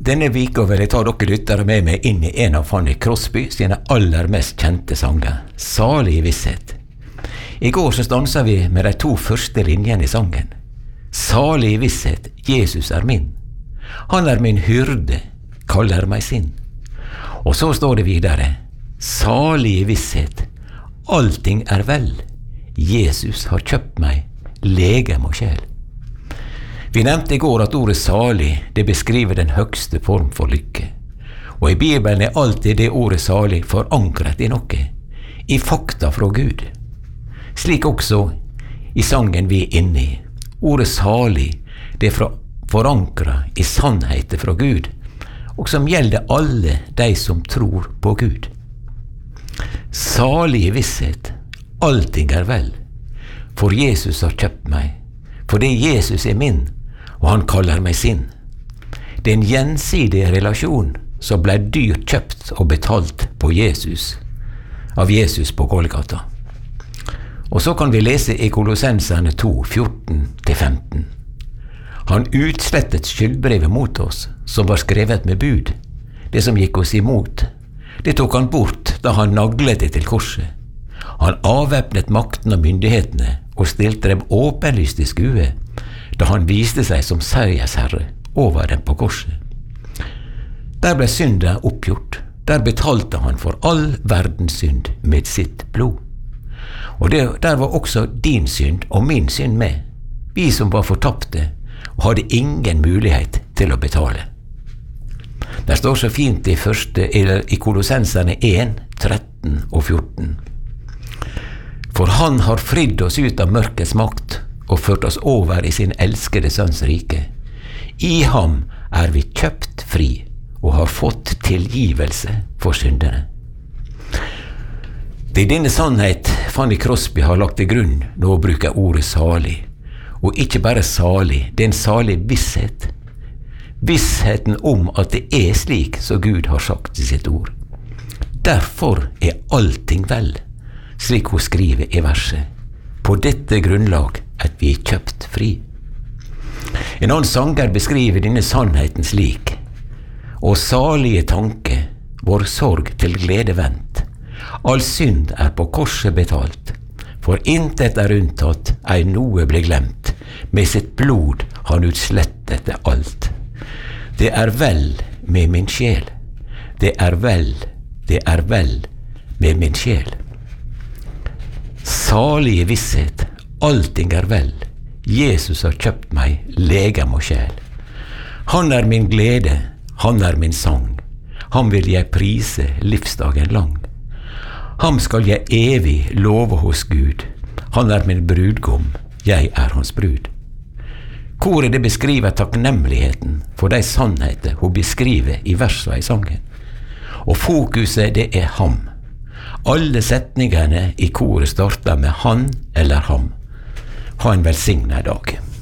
Denne vika vil jeg ta dere lyttere med meg inn i en av Fanny Crosby sine aller mest kjente sanger, Salig visshet. I går så stanset vi med de 2 første linjene i sangen. Salig visshet, Jesus er min. Han er min hyrde, kaller meg sin. Og så står det videre, salig visshet, allting er vel. Jesus har kjøpt meg, legem og sjel. Vi nevnte i går at ordet salig, det beskriver den høgste form for lykke. Og i Bibelen er alltid det ordet salig forankret i noe, i fakta fra Gud. Slik også i sangen vi er inne i. Ordet salig, det er forankret i sannheter fra Gud, og som gjelder alle de som tror på Gud. Salig visshet, allting er vel, for Jesus har kjøpt meg, fordi Jesus er min, og han kaller meg sin. Det er en gjensidig relasjon som ble dyrt kjøpt og betalt på Jesus, av Jesus på Golgata. Og så kan vi lese i Kolossenserne 2, 14-15. Han utslettet skyldbrevet mot oss, som var skrevet med bud. Det som gikk oss imot, det tok han bort da han naglet det til korset. Han avvæpnet makten og myndighetene og stilte dem åpenlyst i skue, da han viste seg som seiersherre over dem på korset. Der ble synda oppgjort. Der betalte han for all verdens synd med sitt blod. Og der var også din synd og min synd med, vi som var fortapte og hadde ingen mulighet til å betale. Det står så fint i Kolossenserne 1, 13 og 14. For han har fridd oss ut av mørkets makt og ført oss over i sin elskede sønns rike. I ham er vi kjøpt fri og har fått tilgivelse for syndene. Det er denne sannhet Fanny Crosby har lagt til grunn når hun bruker ordet salig. Og ikke bare salig, det er en salig visshet. Vissheten om at det er slik som Gud har sagt i sitt ord. Derfor er allting vel, slik hun skriver i verset. På dette grunnlag at vi er kjøpt fri. En annen sanger beskriver denne sannheten slik. Og salige tanke, vår sorg til glede vent. All synd er på korset betalt, for intet er unntatt, ei noe ble glemt. Med sitt blod han utslettet det alt. Det er vel med min sjel. Det er vel med min sjel. Salige visshet, allting er vel. Jesus har kjøpt meg, legem og sjel. Han er min glede, han er min sang. Han vil jeg prise livsdagen lang. Ham skal jeg evig love hos Gud. Han er min brudgom, jeg er hans brud. Koret det beskriver takknemligheten for de sannheter hun beskriver i versene i sangen. Og fokuset det er ham. Alle setningene i koret starter med han eller ham. Ha en velsignet dag.